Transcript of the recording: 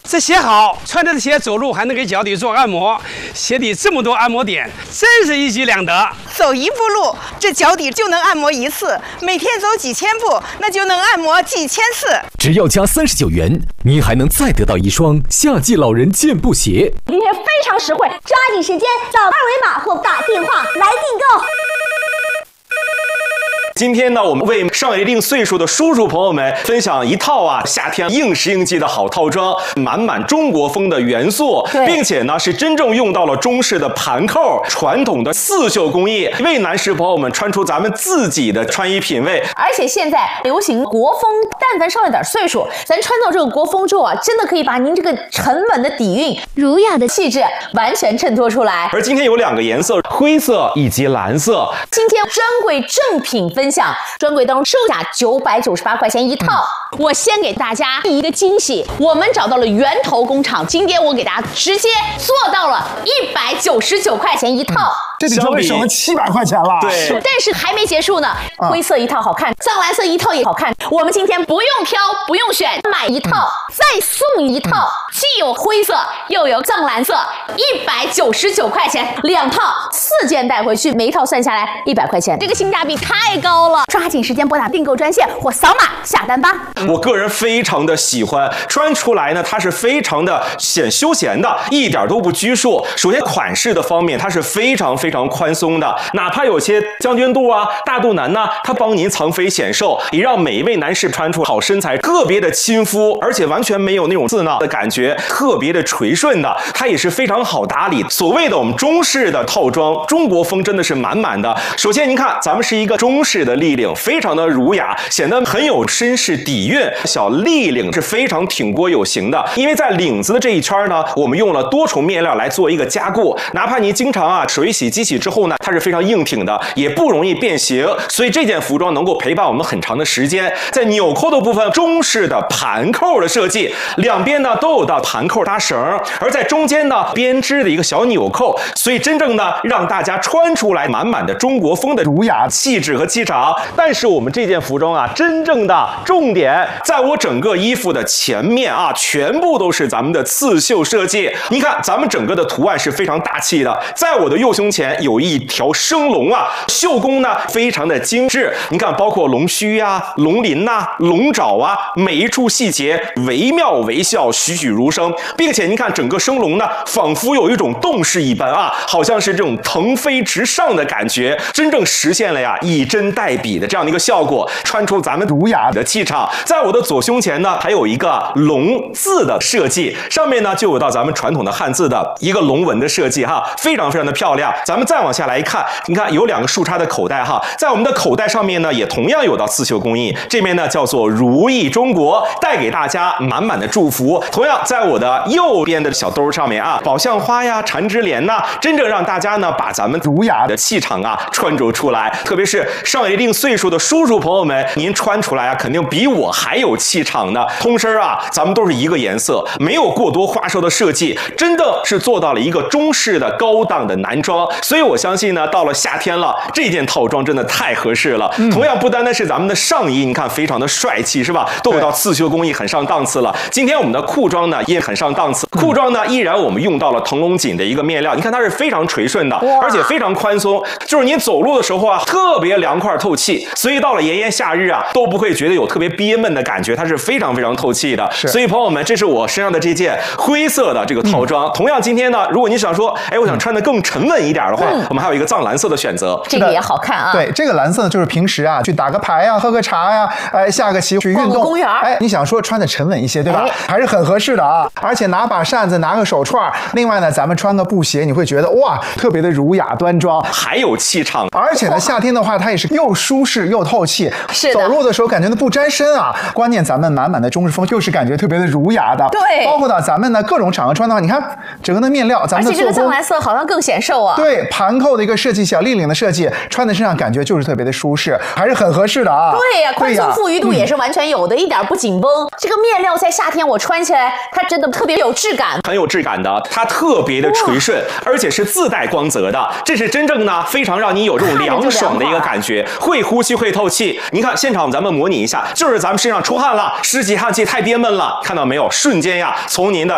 这鞋好，穿着鞋走路还能给脚底做按摩，鞋底这么多按摩点，真是一举两得。 走一步路，这脚底就能按摩一次，每天走几千步，那就能按摩几千次。 只要加39元，您还能再得到一双夏季老人健步鞋。 今天非常实惠，抓紧时间扫二维码或打电话来订购。 今天呢，我们为上了一定岁数的叔叔朋友们分享一套夏天应时应季的好套装，满满中国风的元素，并且呢是真正用到了中式的盘扣、传统的刺绣工艺，为男士朋友们穿出咱们自己的穿衣品味。 而且现在流行国风，但凡上了点岁数，咱穿到这个国风之后真的可以把您这个沉稳的底蕴、儒雅的气质完全衬托出来。 而今天有2个颜色，灰色以及蓝色。 今天专柜正品分享，专柜当中售价998块钱一套。我先给大家一个惊喜，我们找到了源头工厂，今天我给大家直接做到了199块钱一套。 这得说省了700块钱了。 对， 但是还没结束呢。灰色一套好看，藏蓝色一套也好看。我们今天不用挑，不用选，买一套再送一套，既有灰色又有藏蓝色，199块钱2套，4件带回去，每一套算下来100块钱，这个性价比太高了。抓紧时间拨打订购专线或扫码下单吧。 我个人非常的喜欢，穿出来呢，它是非常的显休闲的，一点都不拘束。首先款式的方面，它是非常宽松的，哪怕有些将军肚大肚腩它帮您藏肥显瘦，也让每一位男士穿出好身材，特别的亲肤，而且完全没有那种刺挠的感觉，特别的垂顺的，它也是非常好打理。所谓的我们中式的套装，中国风真的是满满的。首先您看，咱们是一个中式的立领，非常的儒雅，显得很有绅士底蕴。小立领是非常挺锅有型的，因为在领子的这一圈呢，我们用了多重面料来做一个加固，哪怕你经常水洗机洗之后呢，它是非常硬挺的，也不容易变形，所以这件服装能够陪伴我们很长的时间。在纽扣的部分，中式的盘扣的设计，两边呢都有的盘扣搭绳，而在中间呢编织的一个小纽扣，所以真正的让大家穿出来满满的中国风的儒雅气质和气场。但是我们这件服装真正的重点在我整个衣服的前面全部都是咱们的刺绣设计。你看咱们整个的图案是非常大气的，在我的右胸前有一条生龙绣工呢非常的精致。你看包括龙须龙鳞龙爪每一处细节惟妙惟肖，栩栩如生，并且您看整个生龙呢仿佛有一种动势一般好像是这种腾飞直上的感觉，真正实现了以针代笔的这样的一个效果，穿出咱们儒雅的气场。在我的左胸前呢还有一个龙字的设计，上面呢就有到咱们传统的汉字的一个龙纹的设计非常的漂亮。咱们再往下来一看，你看有2个竖插的口袋在我们的口袋上面呢也同样有到刺绣工艺，这边呢叫做如意中国，带给大家满满的祝福。同样在我的右边的小兜上面宝相花缠枝莲真正让大家呢把咱们儒雅的气场穿着出来。特别是上了一定岁数的叔叔朋友们，您穿出来肯定比我还有气场呢。通身咱们都是一个颜色，没有过多花哨的设计，真的是做到了一个中式的高档的男装。所以我相信呢，到了夏天了，这件套装真的太合适了。同样不单单是咱们的上衣，你看非常的帅气是吧，都有到刺绣工艺，很上档次了。今天我们的裤装呢也很上档次，裤装呢依然我们用到了腾龙锦的一个面料，你看它是非常垂顺的，而且非常宽松，就是您走路的时候特别凉快透气，所以到了炎炎夏日都不会觉得有特别憋闷的感觉，它是非常透气的。所以朋友们，这是我身上的这件灰色的这个套装。同样今天呢，如果你想说我想穿得更沉稳一点的话，我们还有一个藏蓝色的选择， 这个也好看对，这个蓝色呢就是平时去打个牌喝个茶下个棋去运动公园你想说穿得沉稳一些对吧，还是很合适的而且拿把扇子拿个手串，另外呢咱们穿个布鞋，你会觉得哇特别的儒雅端庄， 还有气场。 而且呢夏天的话它也是又舒适又透气， 是的， 走路的时候感觉不沾身关键咱们满满的中式风又是感觉特别的儒雅的。 对， 包括到咱们的各种场合穿的话，你看整个的面料，咱们的而且这个藏蓝色好像更显瘦对，盘扣的一个设计，小立领的设计，穿在身上感觉就是特别的舒适，还是很合适的对呀，宽松富裕度也是完全有的，一点不紧绷。这个面料在夏天我穿起来，它真的特别有质感， 很有质感的，它特别的垂顺，而且是自带光泽的，这是真正呢非常让你有这种凉爽的一个感觉，会呼吸会透气。你看现场咱们模拟一下，就是咱们身上出汗了，湿气汗气太憋闷了，看到没有？瞬间从您的